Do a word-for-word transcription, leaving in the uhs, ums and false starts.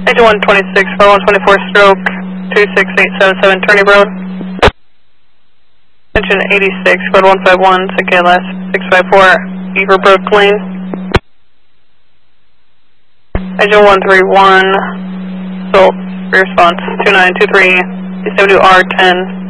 Engine one twenty-six, four one twenty-four stroke, two six eight seven seven, Turney Road. Engine eighty-six, code one five one, C K L S six five four, Beaverbrook Lane. Engine one three one, Salt, response two nine two three, D W R ten.